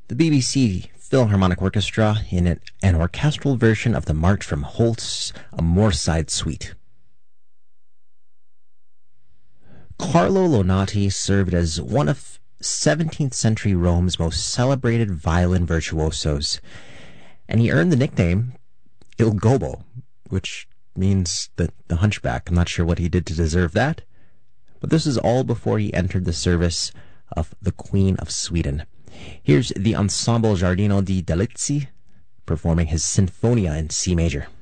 the BBC Philharmonic Orchestra in an orchestral version of the March from Holst's A Moorside Suite. Carlo Lonati served as one of 17th century Rome's most celebrated violin virtuosos, and he earned the nickname Il Gobbo, which means the hunchback. I'm not sure what he did to deserve that, but this is all before he entered the service of the Queen of Sweden. Here's the Ensemble Giardino di Dalizzi performing his Sinfonia in C major.